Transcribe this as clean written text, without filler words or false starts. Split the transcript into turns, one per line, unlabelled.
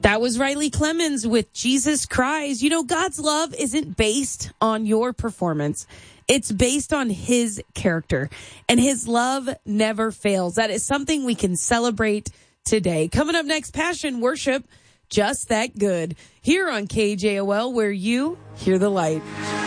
That was Riley Clemmons with Jesus Cries. You know, God's love isn't based on your performance. It's based on his character, and his love never fails. That is something we can celebrate today. Coming up next, Passion Worship, Just That Good, here on KJOL, where you hear the light.